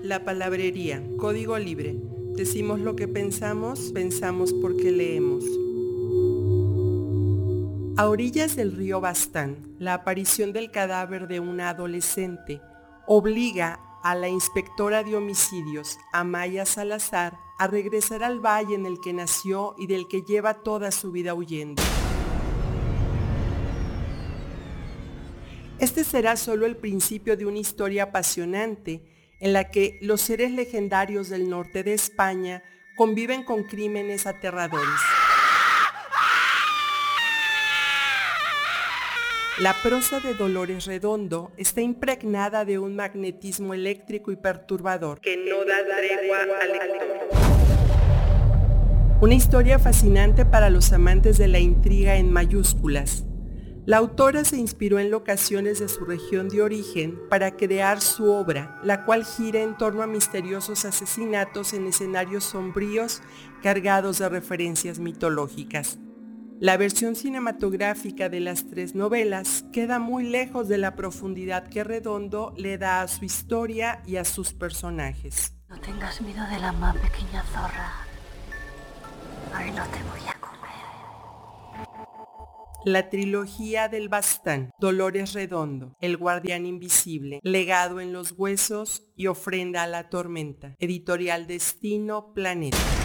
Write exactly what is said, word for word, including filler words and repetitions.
La palabrería, código libre. Decimos lo que pensamos, pensamos porque leemos. A orillas del río Baztán, la aparición del cadáver de una adolescente obliga a la inspectora de homicidios, Amaya Salazar, a regresar al valle en el que nació y del que lleva toda su vida huyendo. Este será solo el principio de una historia apasionante en la que los seres legendarios del norte de España conviven con crímenes aterradores. La prosa de Dolores Redondo está impregnada de un magnetismo eléctrico y perturbador que no da tregua al lector. Una historia fascinante para los amantes de la intriga en mayúsculas. La autora se inspiró en locaciones de su región de origen para crear su obra, la cual gira en torno a misteriosos asesinatos en escenarios sombríos cargados de referencias mitológicas. La versión cinematográfica de las tres novelas queda muy lejos de la profundidad que Redondo le da a su historia y a sus personajes. No tengas miedo de la más pequeña zorra. Hoy no te voy a comer. La trilogía del Baztán, Dolores Redondo, El guardián invisible, Legado en los huesos y Ofrenda a la tormenta. Editorial Destino Planeta.